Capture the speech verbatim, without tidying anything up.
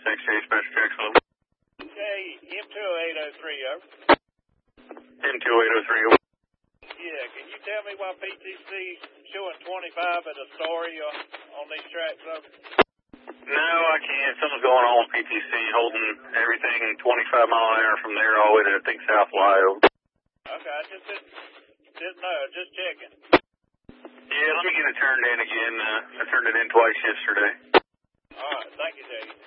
X J Special Jackson. Hey, M two oh eight oh three, over. M two oh eight oh three. Yeah, can you tell me why P T C showing twenty-five at a story on, on these tracks, over? No, I can't. Something's going on with P T C holding everything twenty-five mile an hour from there all the way to, I think, South Lyo. Okay, I just didn't, didn't know. Just checking. Yeah, let me get it turned in again. Uh, I turned it in twice yesterday. All right, thank you, Dave.